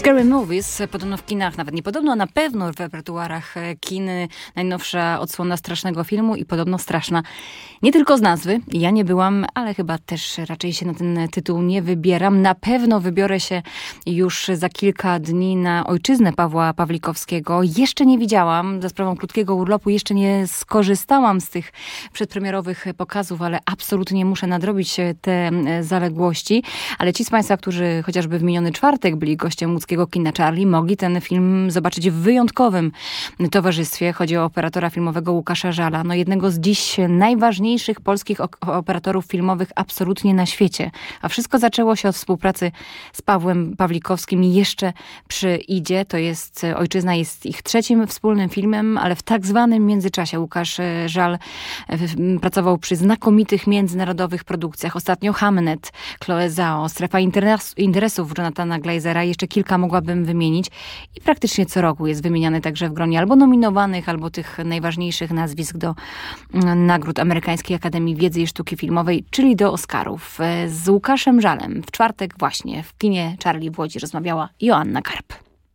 Scary Movies, podobno w kinach, nawet nie podobno, a na pewno w repertuarach kin, najnowsza odsłona strasznego filmu i podobno straszna. Nie tylko z nazwy, ja nie byłam, ale chyba też raczej się na ten tytuł nie wybieram. Na pewno wybiorę się już za kilka dni na Ojczyznę Pawła Pawlikowskiego. Jeszcze nie widziałam, za sprawą krótkiego urlopu, jeszcze nie skorzystałam z tych przedpremierowych pokazów, ale absolutnie muszę nadrobić te zaległości. Ale ci z Państwa, którzy chociażby w miniony czwartek byli gościem łódzkiego kina Charlie, mogli ten film zobaczyć w wyjątkowym towarzystwie. Chodzi o operatora filmowego Łukasza Żala, jednego z dziś najważniejszych polskich operatorów filmowych absolutnie na świecie. A wszystko zaczęło się od współpracy z Pawłem Pawlikowskim i jeszcze przyjdzie. Ojczyzna jest ich trzecim wspólnym filmem, ale w tak zwanym międzyczasie Łukasz Żal pracował przy znakomitych międzynarodowych produkcjach. Ostatnio Hamnet, Chloe Zhao, Strefa interesów Jonathana Glazera, jeszcze kilka mogłabym wymienić. I praktycznie co roku jest wymieniany także w gronie albo nominowanych, albo tych najważniejszych nazwisk do nagród Amerykańskiej Akademii Wiedzy i Sztuki Filmowej, czyli do Oscarów. Z Łukaszem Żalem w czwartek właśnie w kinie Charlie w Łodzi rozmawiała Joanna Karp.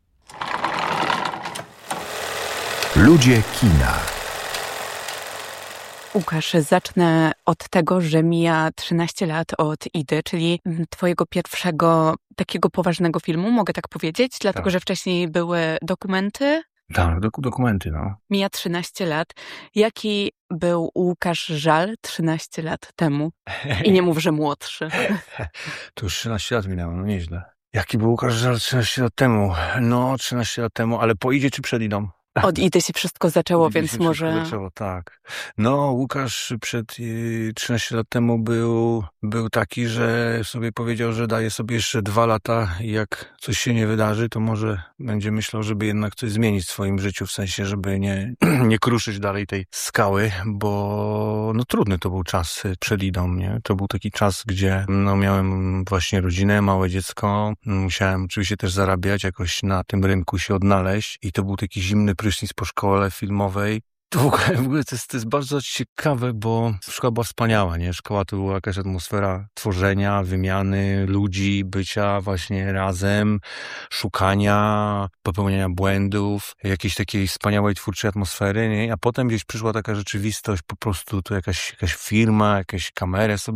Ludzie kina. Łukasz, zacznę od tego, że mija 13 lat od Idy, czyli twojego pierwszego takiego poważnego filmu, mogę tak powiedzieć, dlatego że wcześniej były dokumenty. Tak, dokumenty, no. Mija 13 lat. Jaki był Łukasz Żal 13 lat temu? I nie mów, że młodszy. To już 13 lat minęło, no nieźle. Jaki był Łukasz Żal 13 lat temu? No, 13 lat temu, ale po Idzie czy przed Idą? Od Idy się wszystko zaczęło, więc może... Zaczęło, tak. No, Łukasz przed 13 lat temu był taki, że sobie powiedział, że daje sobie jeszcze 2 lata i jak coś się nie wydarzy, to może będzie myślał, żeby jednak coś zmienić w swoim życiu, w sensie, żeby nie kruszyć dalej tej skały, bo trudny to był czas przed Idą, nie? To był taki czas, gdzie miałem właśnie rodzinę, małe dziecko, musiałem oczywiście też zarabiać, jakoś na tym rynku się odnaleźć i to był taki zimny prysznic po szkole filmowej. To w ogóle to jest bardzo ciekawe, bo szkoła była wspaniała, nie? Szkoła to była jakaś atmosfera tworzenia, wymiany ludzi, bycia właśnie razem, szukania, popełniania błędów, jakiejś takiej wspaniałej twórczej atmosfery, nie? A potem gdzieś przyszła taka rzeczywistość, po prostu to jakaś firma, jakieś kamerę sobie